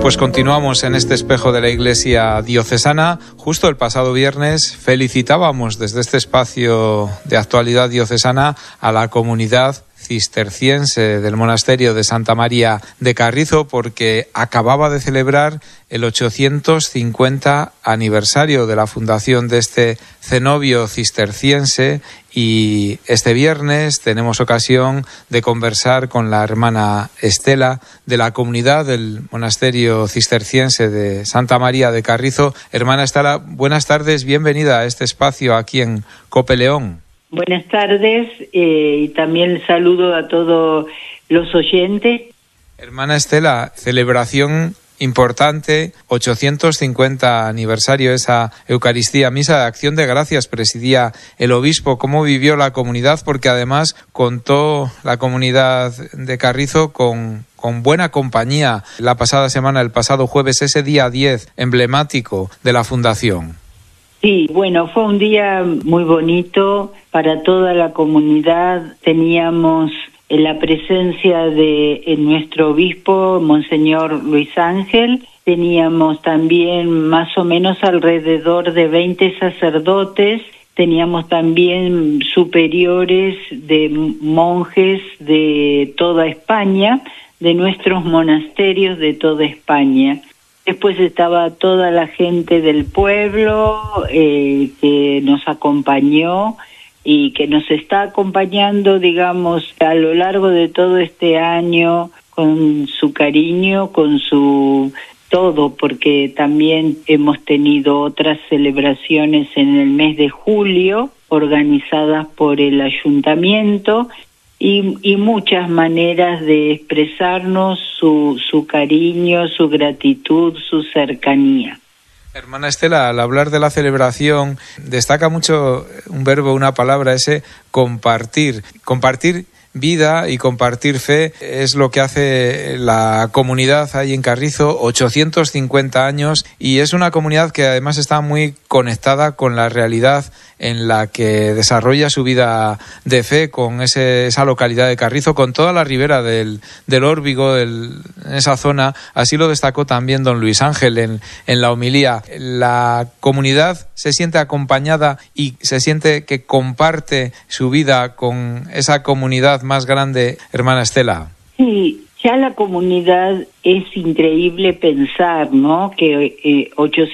Pues continuamos en este espejo de la Iglesia diocesana. Justo el pasado viernes felicitábamos desde este espacio de actualidad diocesana a la comunidad cisterciense del monasterio de Santa María de Carrizo, porque acababa de celebrar el 850 aniversario de la fundación de este cenobio cisterciense, y este viernes tenemos ocasión de conversar con la hermana Estela de la comunidad del monasterio cisterciense de Santa María de Carrizo. Hermana Estela, buenas tardes, bienvenida a este espacio aquí en COPE León. Buenas tardes y también saludo a todos los oyentes. Hermana Estela, celebración importante, 850 aniversario, esa Eucaristía, misa de acción de gracias, presidía el obispo. ¿Cómo vivió la comunidad? Porque además contó la comunidad de Carrizo con buena compañía la pasada semana, el pasado jueves, ese día 10 emblemático de la fundación. Sí, bueno, fue un día muy bonito para toda la comunidad. Teníamos la presencia de nuestro obispo, Monseñor Luis Ángel. Teníamos también más o menos alrededor de 20 sacerdotes. Teníamos también superiores de monjes de toda España, de nuestros monasterios de toda España. Después estaba toda la gente del pueblo que nos acompañó y que nos está acompañando, digamos, a lo largo de todo este año, con su cariño, con su todo, porque también hemos tenido otras celebraciones en el mes de julio, organizadas por el ayuntamiento, y muchas maneras de expresarnos su cariño, su gratitud, su cercanía. Hermana Estela, al hablar de la celebración, destaca mucho un verbo, una palabra, ese compartir. Compartir vida y compartir fe es lo que hace la comunidad ahí en Carrizo, 850 años, y es una comunidad que además está muy conectada con la realidad en la que desarrolla su vida de fe, con esa localidad de Carrizo, con toda la ribera del Órbigo, en esa zona. Así lo destacó también don Luis Ángel en la homilía. La comunidad se siente acompañada y se siente que comparte su vida con esa comunidad más grande, hermana Estela. Sí, ya la comunidad, es increíble pensar, ¿no?, que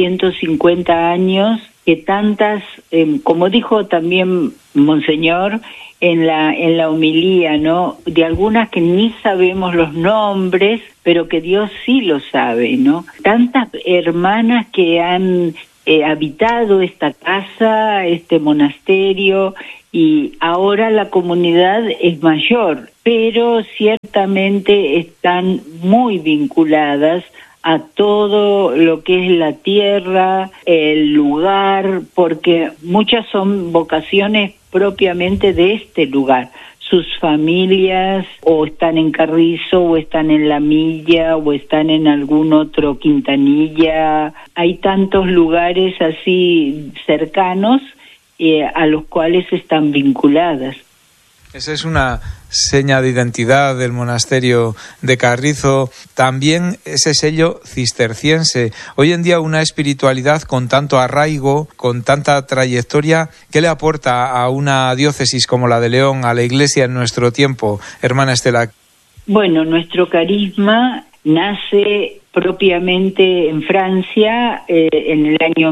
850 años, que tantas, como dijo también Monseñor en la homilía, ¿no?, de algunas que ni sabemos los nombres, pero que Dios sí lo sabe, ¿no? Tantas hermanas que han habitado esta casa, este monasterio, y ahora la comunidad es mayor, pero ciertamente están muy vinculadas a todo lo que es la tierra, el lugar, porque muchas son vocaciones propiamente de este lugar. Sus familias o están en Carrizo, o están en La Milla, o están en algún otro Quintanilla. Hay tantos lugares así cercanos a los cuales están vinculadas. Esa es una seña de identidad del monasterio de Carrizo, también ese sello cisterciense. Hoy en día una espiritualidad con tanto arraigo, con tanta trayectoria, ¿qué le aporta a una diócesis como la de León, a la Iglesia en nuestro tiempo, hermana Estela? Bueno, nuestro carisma nace propiamente en Francia en el año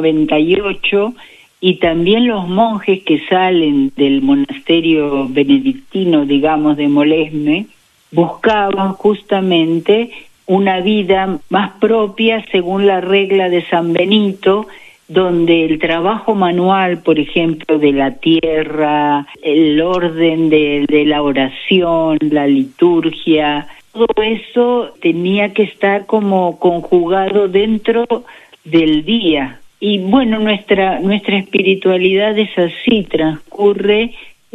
1098, y también los monjes que salen del monasterio benedictino, digamos, de Molesme, buscaban justamente una vida más propia según la regla de San Benito, donde el trabajo manual, por ejemplo, de la tierra, el orden de la oración, la liturgia, todo eso tenía que estar como conjugado dentro del día. Y bueno, nuestra espiritualidad es así, transcurre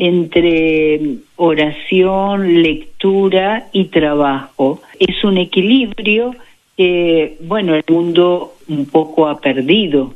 entre oración, lectura y trabajo. Es un equilibrio que, bueno, el mundo un poco ha perdido.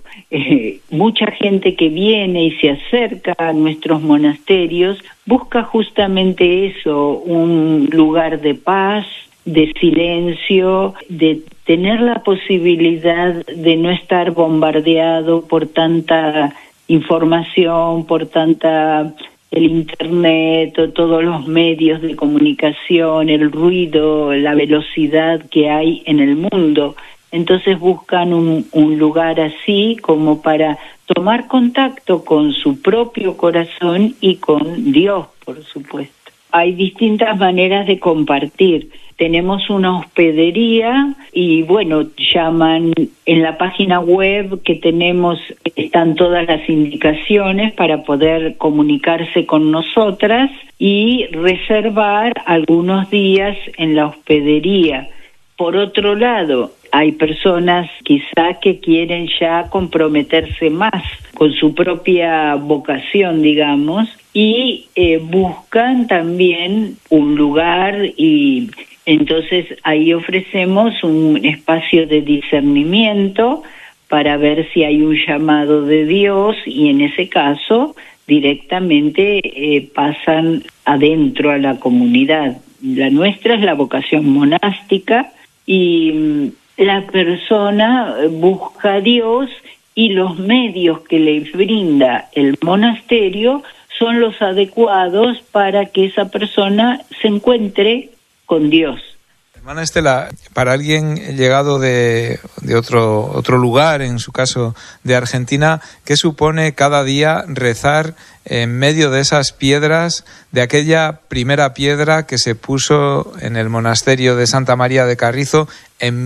Mucha gente que viene y se acerca a nuestros monasterios busca justamente eso, un lugar de paz, de silencio, de tener la posibilidad de no estar bombardeado por tanta información, por tanta el internet, todos los medios de comunicación, el ruido, la velocidad que hay en el mundo. Entonces buscan un lugar así como para tomar contacto con su propio corazón y con Dios, por supuesto. Hay distintas maneras de compartir. Tenemos una hospedería y bueno, llaman en la página web que tenemos, están todas las indicaciones para poder comunicarse con nosotras y reservar algunos días en la hospedería. Por otro lado, hay personas quizá que quieren ya comprometerse más con su propia vocación, digamos, y buscan también un lugar y entonces ahí ofrecemos un espacio de discernimiento para ver si hay un llamado de Dios y en ese caso directamente pasan adentro a la comunidad. La nuestra es la vocación monástica y la persona busca a Dios y los medios que le brinda el monasterio son los adecuados para que esa persona se encuentre con Dios. Hermana Estela, para alguien llegado de otro lugar, en su caso de Argentina, ¿qué supone cada día rezar en medio de esas piedras, de aquella primera piedra que se puso en el monasterio de Santa María de Carrizo en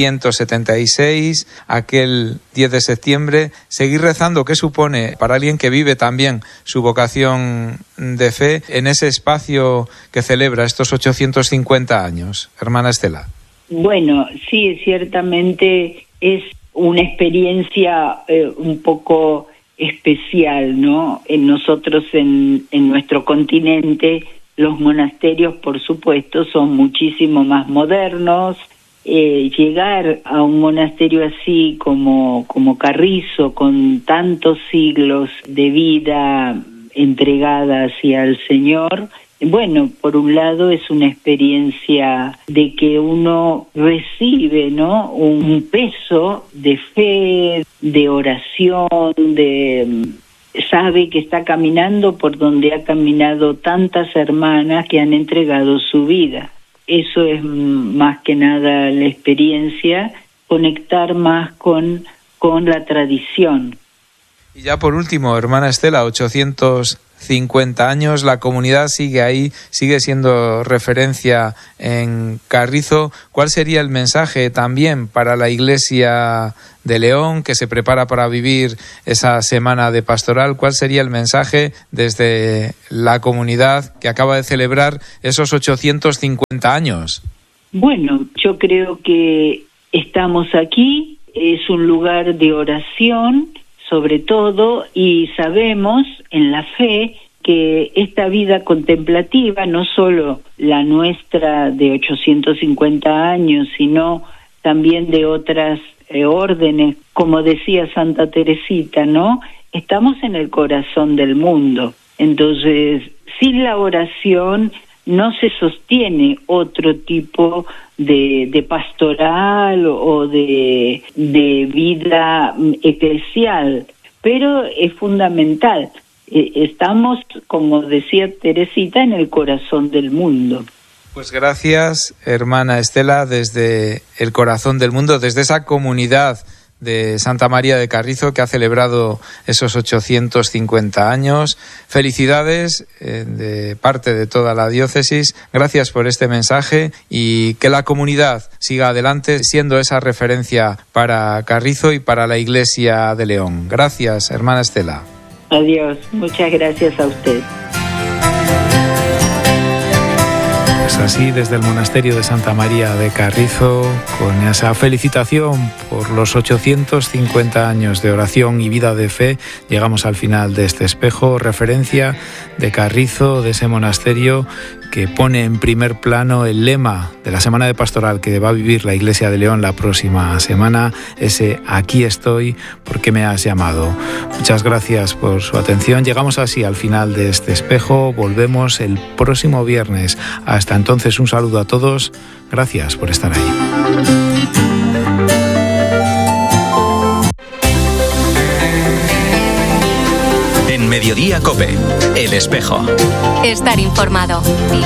1176, aquel 10 de septiembre? Seguir rezando, ¿qué supone para alguien que vive también su vocación de fe en ese espacio que celebra estos 850 años? Hermana Estela. Bueno, sí, ciertamente es una experiencia un poco especial, ¿no? Nosotros en nuestro continente, los monasterios, por supuesto, son muchísimo más modernos. Llegar a un monasterio así como Carrizo, con tantos siglos de vida entregada hacia el Señor, bueno, por un lado es una experiencia de que uno recibe, ¿no?, un peso de fe, de oración, sabe que está caminando por donde ha caminado tantas hermanas que han entregado su vida. Eso es más que nada la experiencia, conectar más con la tradición. Y ya por último, hermana Estela, 850 años, la comunidad sigue ahí, sigue siendo referencia en Carrizo. ¿Cuál sería el mensaje también para la Iglesia de León, que se prepara para vivir esa semana de pastoral? ¿Cuál sería el mensaje desde la comunidad que acaba de celebrar esos 850 años? Bueno, yo creo que estamos aquí, es un lugar de oración, sobre todo, y sabemos en la fe que esta vida contemplativa, no solo la nuestra de 850 años, sino también de otras órdenes, como decía Santa Teresita, ¿no? Estamos en el corazón del mundo. Entonces, sin la oración no se sostiene otro tipo de pastoral o de vida eclesial, pero es fundamental. Estamos, como decía Teresita, en el corazón del mundo. Pues gracias, hermana Estela, desde el corazón del mundo, desde esa comunidad de Santa María de Carrizo que ha celebrado esos 850 años. Felicidades de parte de toda la diócesis. Gracias por este mensaje y que la comunidad siga adelante siendo esa referencia para Carrizo y para la Iglesia de León. Gracias, hermana Estela. Adiós. Muchas gracias a usted. Pues así, desde el monasterio de Santa María de Carrizo, con esa felicitación por los 850 años de oración y vida de fe, llegamos al final de este espejo, referencia de Carrizo, de ese monasterio que pone en primer plano el lema de la Semana de Pastoral que va a vivir la Iglesia de León la próxima semana, ese aquí estoy porque me has llamado. Muchas gracias por su atención. Llegamos así al final de este espejo. Volvemos el próximo viernes. Hasta entonces, un saludo a todos. Gracias por estar ahí. En Mediodía COPE, El Espejo. Estar informado.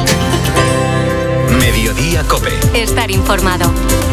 Mediodía COPE. Estar informado.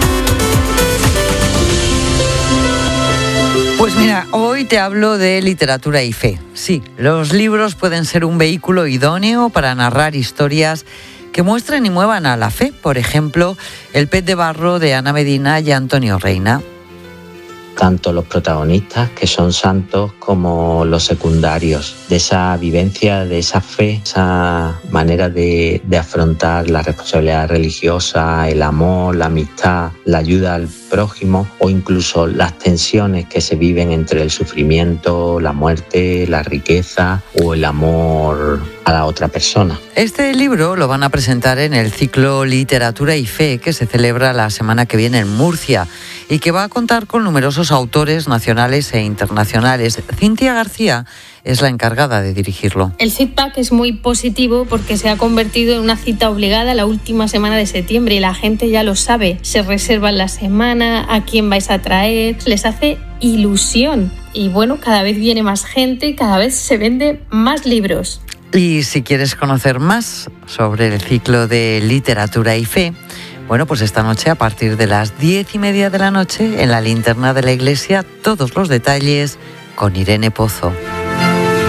Pues mira, hoy te hablo de literatura y fe. Sí, los libros pueden ser un vehículo idóneo para narrar historias que muestren y muevan a la fe. Por ejemplo, El pez de barro de Ana Medina y Antonio Reina. Tanto los protagonistas, que son santos, como los secundarios, de esa vivencia, de esa fe, esa manera de afrontar la responsabilidad religiosa, el amor, la amistad, la ayuda al prójimo, o incluso las tensiones que se viven entre el sufrimiento, la muerte, la riqueza o el amor a la otra persona. Este libro lo van a presentar en el ciclo Literatura y Fe, que se celebra la semana que viene en Murcia y que va a contar con numerosos autores nacionales e internacionales. Cintia García es la encargada de dirigirlo. El feedback es muy positivo porque se ha convertido en una cita obligada la última semana de septiembre y la gente ya lo sabe. Se reservan la semana, a quién vais a traer, les hace ilusión. Y bueno, cada vez viene más gente, cada vez se venden más libros. Y si quieres conocer más sobre el ciclo de Literatura y Fe, bueno, pues esta noche a partir de las 10:30 de la noche en la linterna de la iglesia, todos los detalles con Irene Pozo.